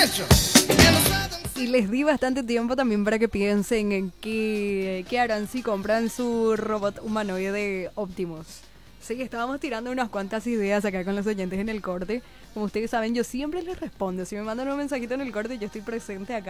Y les di bastante tiempo también para que piensen en qué harán si compran su robot humanoide Optimus. Sí, estábamos tirando unas cuantas ideas acá con los oyentes en el corte. Como ustedes saben, yo siempre les respondo. Si me mandan un mensajito en el corte, yo estoy presente acá.